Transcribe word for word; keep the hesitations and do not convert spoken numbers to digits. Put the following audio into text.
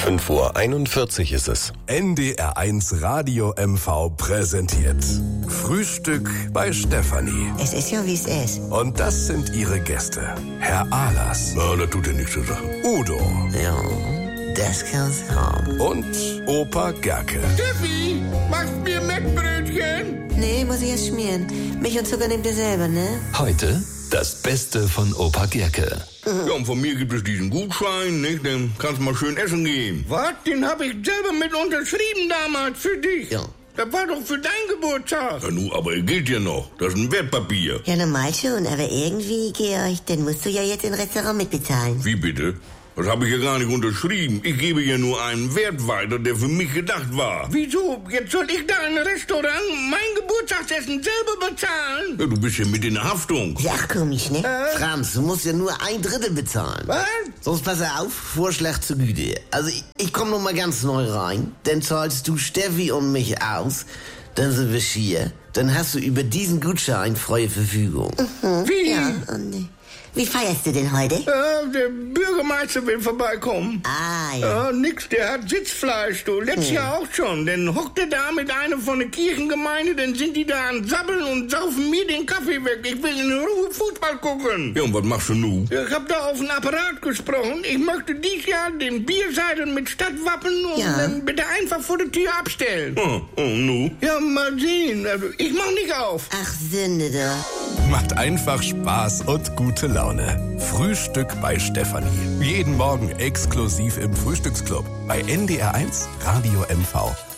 fünf Uhr einundvierzig ist es. N D R eins Radio M V präsentiert Frühstück bei Stefanie. Es ist ja, wie es ist. Und das sind ihre Gäste. Herr Ahlers. Ja, das tut ja nichts zur Sache. Udo. Ja, das kann's haben. Und Opa Gerke. Steffi, machst mir Mettbrötchen? Nee, muss ich erst schmieren. Milch und Zucker nehmt ihr selber, ne? Heute das Beste von Opa Gerke. Ja, und von mir gibt es diesen Gutschein, nicht? Dann kannst du mal schön essen gehen. Was? Den habe ich selber mit unterschrieben damals für dich. Ja. Das war doch für deinen Geburtstag. Ja, nu, aber er gilt ja noch. Das ist ein Wertpapier. Ja, normal schon, aber irgendwie, Georg, dann musst du ja jetzt ein Restaurant mitbezahlen. Wie bitte? Das habe ich ja gar nicht unterschrieben. Ich gebe ja nur einen Wert weiter, der für mich gedacht war. Wieso? Jetzt soll ich da ein Restaurant mein Geburtstagsessen selber bezahlen? Ja, du bist ja mit in der Haftung. Ja, ach, komisch, ne? Äh? Franz, du musst ja nur ein Drittel bezahlen. Was? Sonst pass auf, Vorschlag zu Güte. Also ich, ich komme noch mal ganz neu rein. Dann zahlst du Steffi und mich aus. Dann sind wir hier. Dann hast du über diesen Gutschein freie Verfügung. Wie? Ja, und äh, wie feierst du denn heute? Äh, der Bürgermeister will vorbeikommen. Ah, ja. Ja, nix, der hat Sitzfleisch, du. Letztes Jahr auch schon. Dann hockt er da mit einem von der Kirchengemeinde, dann sind die da an Sabbeln und saufen mir den Kaffee weg. Ich will in Ruhe Fußball gucken. Ja, und was machst du nu? Ich hab da auf den Apparat gesprochen. Ich möchte dies Jahr den Bierseidel mit Stadtwappen und Ja. dann bitte einfach vor der Tür abstellen. Oh, oh, nu? Ja, mal sehen. Also, ich mach nicht auf. Ach, Sünde doch. Macht einfach Spaß und gute Laune. Frühstück bei Stefanie. Jeden Morgen exklusiv im Frühstücksclub bei N D R eins Radio M V.